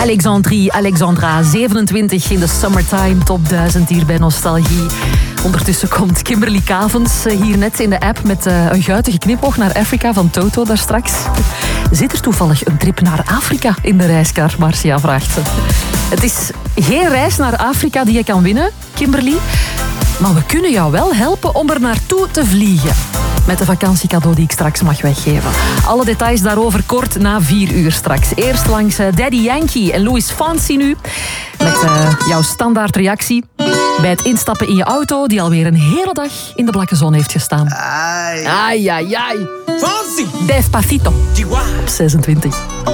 Alexandra, 27 in de Summertime Top 1000 hier bij Nostalgie. Ondertussen komt Kimberly Cavens hier net in de app met een guitige knipoog naar Afrika van Toto daar straks. Zit er toevallig een trip naar Afrika in de reiskar? Marcia vraagt ze. Het is geen reis naar Afrika die je kan winnen, Kimberly. Maar we kunnen jou wel helpen om er naartoe te vliegen. Met de vakantiecadeau die ik straks mag weggeven. Alle details daarover kort na 4 uur straks. Eerst langs Daddy Yankee en Louis Fonsi nu. Met jouw standaard reactie bij het instappen in je auto die alweer een hele dag in de blakke zon heeft gestaan. Ai, ai, ai. Fonsi! Despacito. Op 26.